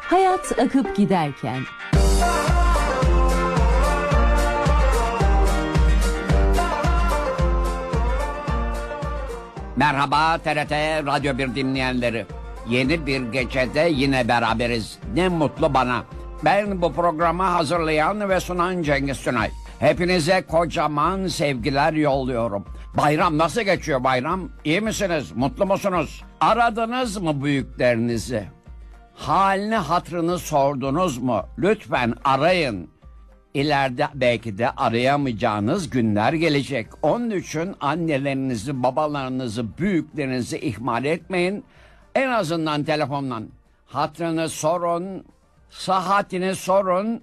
Hayat akıp giderken. Merhaba TRT Radyo 1 dinleyenleri. Yeni bir gecede yine beraberiz. Ne mutlu bana. Ben bu programı hazırlayan ve sunan Cengiz Sunay. Hepinize kocaman sevgiler yolluyorum. Bayram nasıl geçiyor bayram? İyi misiniz? Mutlu musunuz? Aradınız mı büyüklerinizi? Halini hatırını sordunuz mu? Lütfen arayın. İleride belki de arayamayacağınız günler gelecek. Onun için annelerinizi, babalarınızı, büyüklerinizi ihmal etmeyin. En azından telefondan hatırını sorun, sıhhatini sorun.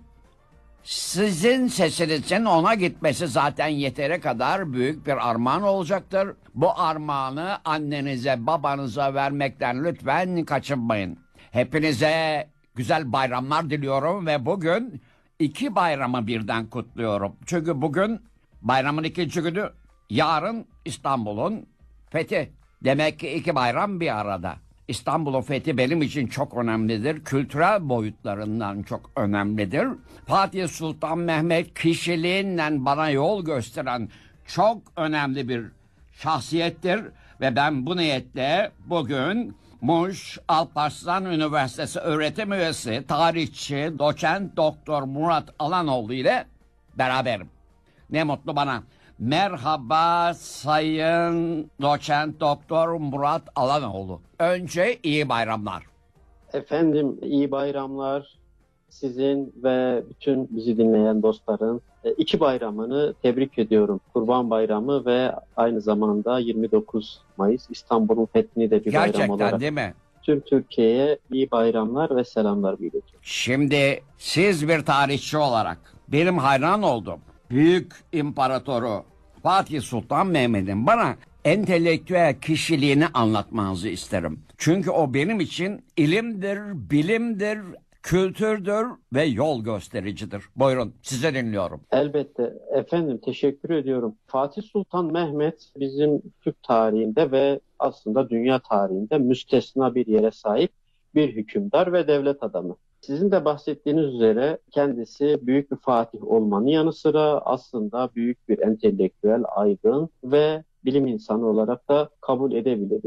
Sizin sesinizin ona gitmesi zaten yeteri kadar büyük bir armağan olacaktır. Bu armağanı annenize, babanıza vermekten lütfen kaçınmayın. Hepinize güzel bayramlar diliyorum ve bugün 2 bayramı birden kutluyorum. Çünkü bugün bayramın 2. günü, yarın İstanbul'un fethi. Demek ki 2 bayram bir arada. İstanbul'un fethi benim için çok önemlidir. Kültürel boyutlarından çok önemlidir. Fatih Sultan Mehmet kişiliğinden bana yol gösteren çok önemli bir şahsiyettir. Ve ben bu niyetle bugün Muş Alparslan Üniversitesi öğretim üyesi, tarihçi, doçent doktor Murat Alanoğlu ile beraberim. Ne mutlu bana. Merhaba sayın doçent doktor Murat Alanoğlu. Önce iyi bayramlar. Efendim iyi bayramlar sizin ve bütün bizi dinleyen dostların. 2 bayramını tebrik ediyorum. Kurban Bayramı ve aynı zamanda 29 Mayıs İstanbul'un fethini de bir bayram olarak. Gerçekten değil mi? Tüm Türkiye'ye iyi bayramlar ve selamlar iletiyorum. Şimdi siz bir tarihçi olarak benim hayran olduğum büyük imparatoru Fatih Sultan Mehmet'in bana entelektüel kişiliğini anlatmanızı isterim. Çünkü o benim için ilimdir, bilimdir, kültürdür ve yol göstericidir. Buyurun, size dinliyorum. Elbette efendim, teşekkür ediyorum. Fatih Sultan Mehmet bizim Türk tarihinde ve aslında dünya tarihinde müstesna bir yere sahip bir hükümdar ve devlet adamı. Sizin de bahsettiğiniz üzere kendisi büyük bir fatih olmanın yanı sıra aslında büyük bir entelektüel, aydın ve bilim insanı olarak da kabul edebiliriz.